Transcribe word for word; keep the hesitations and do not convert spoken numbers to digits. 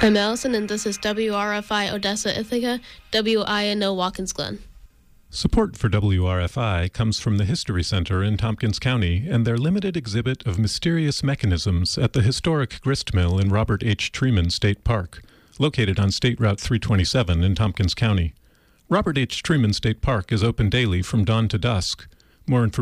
I'm Allison, and this is W R F I Odessa Ithaca, W I N O Watkins Glen. Support for W R F I comes from the History Center in Tompkins County and their limited exhibit of mysterious mechanisms at the historic grist mill in Robert H. Treman State Park, located on State Route three twenty-seven in Tompkins County. Robert H. Treman State Park is open daily from dawn to dusk. More information